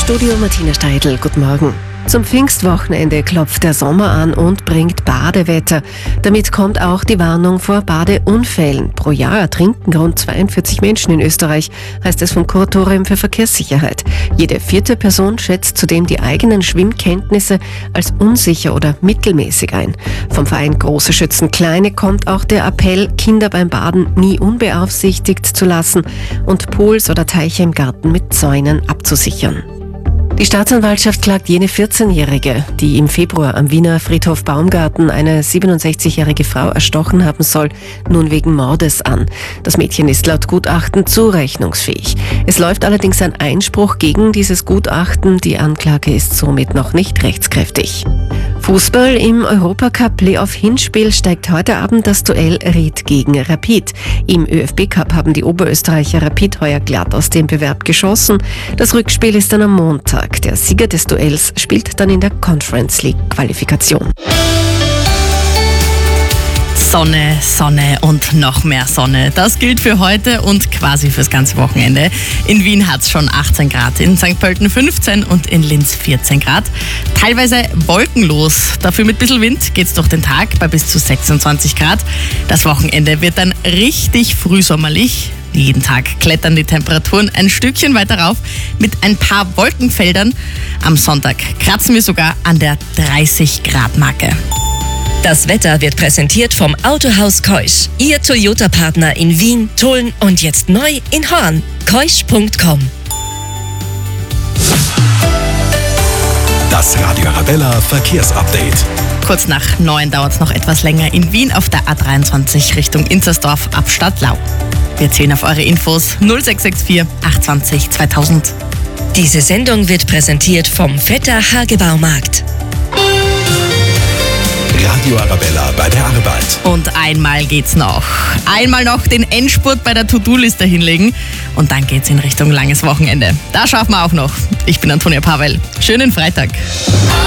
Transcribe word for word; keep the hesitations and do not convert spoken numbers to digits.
Studio Martina Steidl, guten Morgen. Zum Pfingstwochenende klopft der Sommer an und bringt Badewetter. Damit kommt auch die Warnung vor Badeunfällen. Pro Jahr ertrinken rund zweiundvierzig Menschen in Österreich, heißt es vom Kuratorium für Verkehrssicherheit. Jede vierte Person schätzt zudem die eigenen Schwimmkenntnisse als unsicher oder mittelmäßig ein. Vom Verein Große Schützen Kleine kommt auch der Appell, Kinder beim Baden nie unbeaufsichtigt zu lassen und Pools oder Teiche im Garten mit Zäunen abzusichern. Die Staatsanwaltschaft klagt jene vierzehnjährige, die im Februar am Wiener Friedhof Baumgarten eine siebenundsechzigjährige Frau erstochen haben soll, nun wegen Mordes an. Das Mädchen ist laut Gutachten zurechnungsfähig. Es läuft allerdings ein Einspruch gegen dieses Gutachten. Die Anklage ist somit noch nicht rechtskräftig. Fußball im Europacup-Playoff-Hinspiel steigt heute Abend das Duell Ried gegen Rapid. Im ÖFB-Cup haben die Oberösterreicher Rapid heuer glatt aus dem Bewerb geschossen. Das Rückspiel ist dann am Montag. Der Sieger des Duells spielt dann in der Conference League-Qualifikation. Sonne, Sonne und noch mehr Sonne. Das gilt für heute und quasi fürs ganze Wochenende. In Wien hat es schon achtzehn Grad, in Sankt Pölten fünfzehn und in Linz vierzehn Grad. Teilweise wolkenlos. Dafür mit ein bisschen Wind geht es durch den Tag bei bis zu sechsundzwanzig Grad. Das Wochenende wird dann richtig frühsommerlich. Jeden Tag klettern die Temperaturen ein Stückchen weiter rauf mit ein paar Wolkenfeldern. Am Sonntag kratzen wir sogar an der dreißig Grad Marke. Das Wetter wird präsentiert vom Autohaus Keusch. Ihr Toyota-Partner in Wien, Tulln und jetzt neu in Horn. keusch punkt com. Das Radio Arabella Verkehrsupdate. Kurz nach neun dauert es noch etwas länger in Wien auf der A dreiundzwanzig Richtung Inzersdorf ab Stadtlau. Wir zählen auf eure Infos null sechs sechs vier achtundzwanzig zweitausend. Diese Sendung wird präsentiert vom Vetter Hagebaumarkt. Radio Arabella bei der Arbeit. Und einmal geht's noch. Einmal noch den Endspurt bei der To-Do-Liste hinlegen und dann geht's in Richtung langes Wochenende. Da schaffen wir auch noch. Ich bin Antonia Pavel. Schönen Freitag.